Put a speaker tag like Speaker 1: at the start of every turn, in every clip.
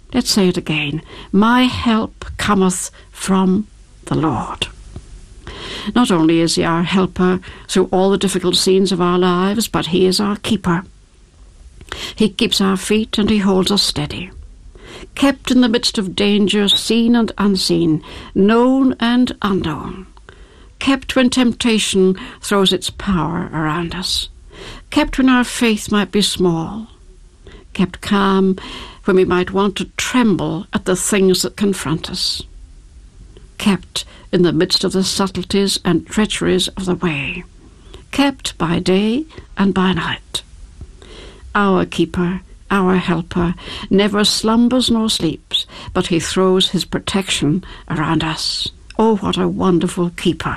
Speaker 1: Let's say it again. My help cometh from the Lord. Not only is he our helper through all the difficult scenes of our lives, but he is our keeper. He keeps our feet and he holds us steady. Kept in the midst of dangers seen and unseen, known and unknown. Kept when temptation throws its power around us. Kept when our faith might be small. Kept calm when we might want to tremble at the things that confront us. Kept in the midst of the subtleties and treacheries of the way. Kept by day and by night. Our keeper, our helper, never slumbers nor sleeps, but he throws his protection around us. Oh, what a wonderful keeper.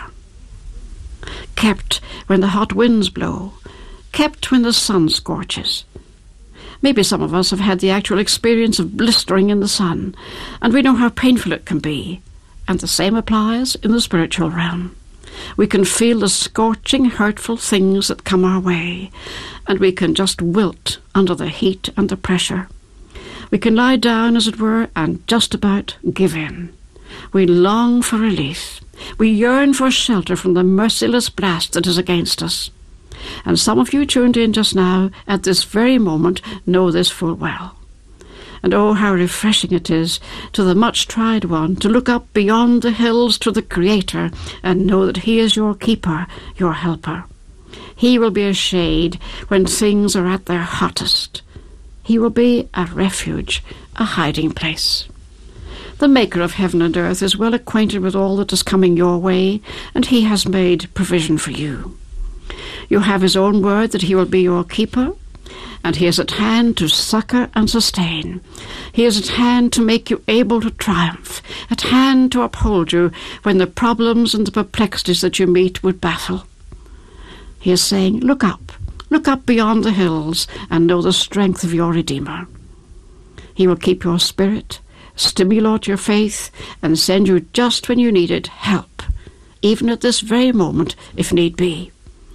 Speaker 1: Kept when the hot winds blow. Kept when the sun scorches. Maybe some of us have had the actual experience of blistering in the sun, and we know how painful it can be. And the same applies in the spiritual realm. We can feel the scorching, hurtful things that come our way, and we can just wilt under the heat and the pressure. We can lie down, as it were, and just about give in. We long for relief. We yearn for shelter from the merciless blast that is against us. And some of you tuned in just now, at this very moment, know this full well. And oh, how refreshing it is to the much-tried one to look up beyond the hills to the Creator and know that he is your keeper, your helper. He will be a shade when things are at their hottest. He will be a refuge, a hiding place. The Maker of heaven and earth is well acquainted with all that is coming your way, and he has made provision for you. You have his own word that he will be your keeper, and he is at hand to succour and sustain. He is at hand to make you able to triumph, at hand to uphold you when the problems and the perplexities that you meet would baffle. He is saying, look up beyond the hills, and know the strength of your Redeemer. He will keep your spirit, stimulate your faith, and send you just when you needed help, even at this very moment, if need be.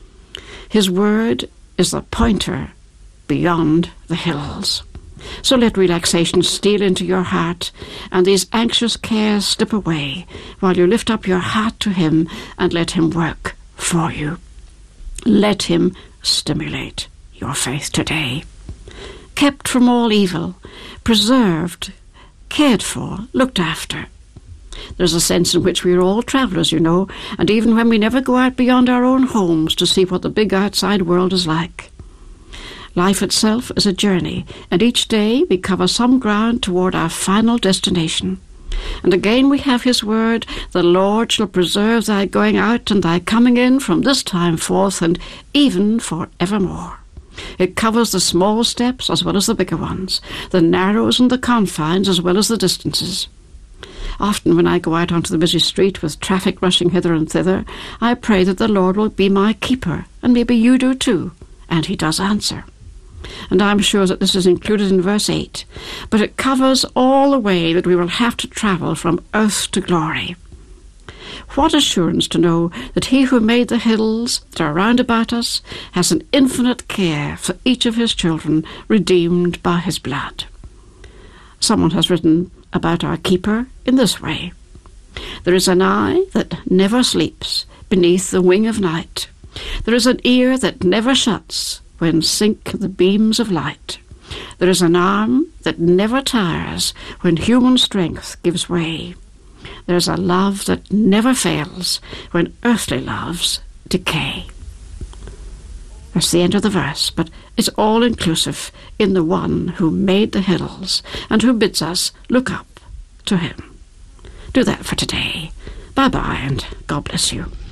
Speaker 1: His word is the pointer beyond the hills. So let relaxation steal into your heart, and these anxious cares slip away, while you lift up your heart to him and let him work for you. Let him stimulate your faith today. Kept from all evil, preserved, cared for, looked after. There's a sense in which we are all travellers, you know, and even when we never go out beyond our own homes to see what the big outside world is like. Life itself is a journey, and each day we cover some ground toward our final destination. And again we have his word, the Lord shall preserve thy going out and thy coming in from this time forth and even for evermore. It covers the small steps as well as the bigger ones, the narrows and the confines as well as the distances. Often when I go out onto the busy street with traffic rushing hither and thither, I pray that the Lord will be my keeper, and maybe you do too, and he does answer. And I'm sure that this is included in verse 8, but it covers all the way that we will have to travel from earth to glory. What assurance to know that he who made the hills that are round about us has an infinite care for each of his children redeemed by his blood. Someone has written about our keeper in this way. There is an eye that never sleeps beneath the wing of night. There is an ear that never shuts when sink the beams of light. There is an arm that never tires when human strength gives way. There is a love that never fails when earthly loves decay. That's the end of the verse, but it's all-inclusive in the one who made the hills and who bids us look up to him. Do that for today. Bye-bye, and God bless you.